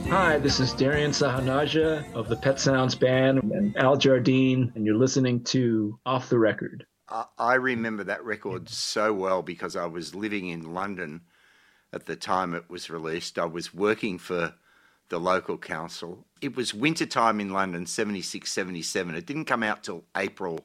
Hi, this is Darian Sahanaja of the Pet Sounds Band and Al Jardine, and you're listening to Off the Record. I remember that record so well because I was living in London at the time it was released. I was working for the local council. It was wintertime in London, 76, 77. It didn't come out till April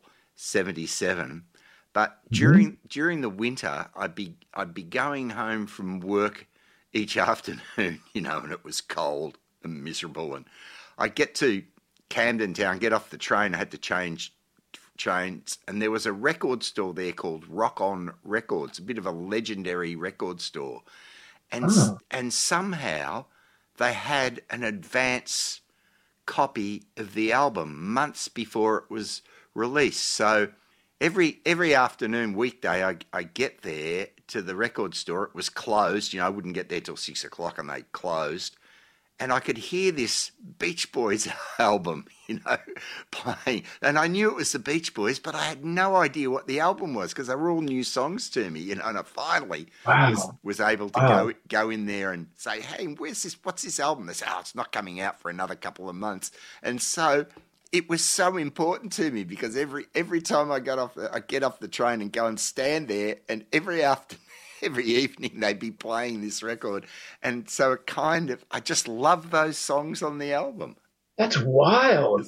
77. But during the winter, I'd be going home from work each afternoon, and it was cold and miserable. And I'd get to Camden Town, get off the train. I had to change trains, and there was a record store there called Rock On Records, a bit of a legendary record store. And and somehow they had an advance copy of the album months before it was released. So every afternoon, weekday, I get there to the record store. It was closed. I wouldn't get there till 6 o'clock, and they closed. And I could hear this Beach Boys album, playing. And I knew it was the Beach Boys, but I had no idea what the album was because they were all new songs to me. And I finally was able to go in there and say, hey, what's this album? They said, it's not coming out for another couple of months. And so it was so important to me because every time I get off the train and go and stand there, and every evening they'd be playing this record. And so I just love those songs on the album. That's wild.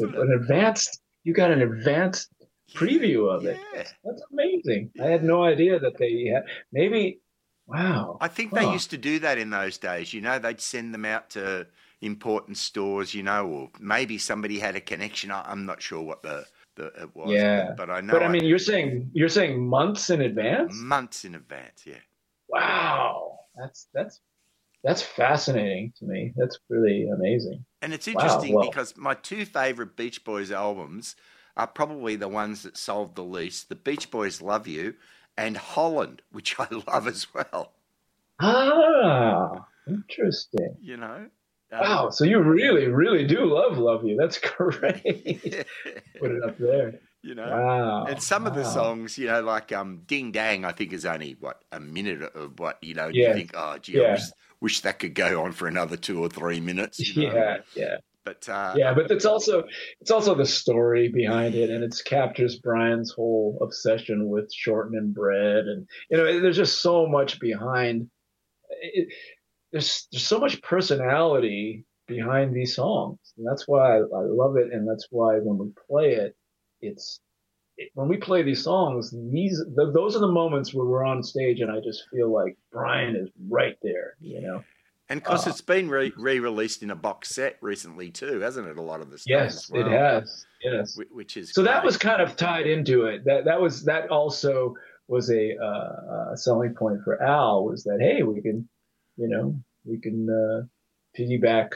You got an advanced preview of it. That's amazing. I had no idea that they had, maybe, wow. I think they used to do that in those days. They'd send them out to important stores, or maybe somebody had a connection. I'm not sure what it was. Yeah. But I know. But I mean, you're saying months in advance? Months in advance, yeah. Wow, that's fascinating to me. That's really amazing. And it's interesting because my two favorite Beach Boys albums are probably the ones that sold the least: the Beach Boys' "Love You" and "Holland," which I love as well. Interesting. Wow, so you really, really do love You. That's great. Put it up there. Wow. And some of the songs, like Ding Dang, I think is only, a minute of what, you think, oh, gee, I wish that could go on for another 2 or 3 minutes. Yeah. But but it's also the story behind it, and it captures Brian's whole obsession with shortening bread, and there's just so much behind it. There's so much personality behind these songs, and that's why I love it, and that's why when we play it, when we play these songs, those are the moments where we're on stage, and I just feel like Brian is right there, And because it's been re-released in a box set recently too, hasn't it? A lot of the stuff. Yes, as well, it has. Yes, which is so great. that was kind of tied into it. That also was a selling point for Al, was that, hey, we can piggyback.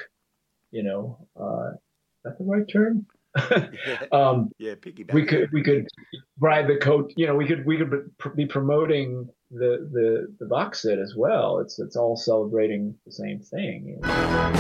That's the right term. Piggyback. We could ride the coat. We could be promoting the box set as well. It's all celebrating the same thing.